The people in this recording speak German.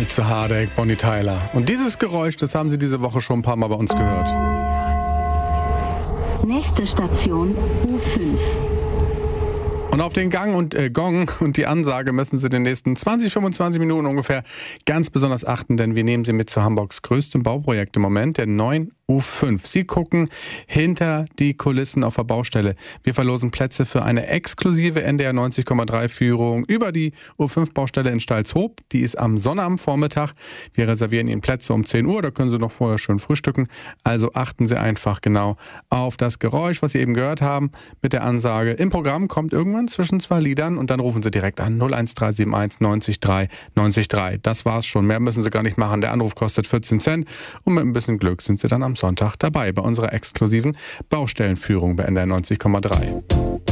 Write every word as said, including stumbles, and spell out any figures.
Itze Hardek, Bonnie Tyler. Und dieses Geräusch, das haben Sie diese Woche schon ein paar Mal bei uns gehört. Nächste Station U fünf. Und auf den Gang und äh, Gong und die Ansage müssen Sie in den nächsten zwanzig, fünfundzwanzig Minuten ungefähr ganz besonders achten, denn wir nehmen Sie mit zu Hamburgs größtem Bauprojekt im Moment, der neuen U fünf. Sie gucken hinter die Kulissen auf der Baustelle. Wir verlosen Plätze für eine exklusive N D R neunzig Komma drei Führung über die U fünf Baustelle in Stalzhoop. Die ist am Sonnabendvormittag. Wir reservieren Ihnen Plätze um zehn Uhr, da können Sie noch vorher schön frühstücken. Also achten Sie einfach genau auf das Geräusch, was Sie eben gehört haben, mit der Ansage. Im Programm kommt irgendwann zwischen zwei Liedern und dann rufen Sie direkt an null eins drei sieben eins neunzig drei neunzig drei. Das war's schon. Mehr müssen Sie gar nicht machen. Der Anruf kostet vierzehn Cent und mit ein bisschen Glück sind Sie dann am Sonntag dabei bei unserer exklusiven Baustellenführung bei N D R neunzig Komma drei.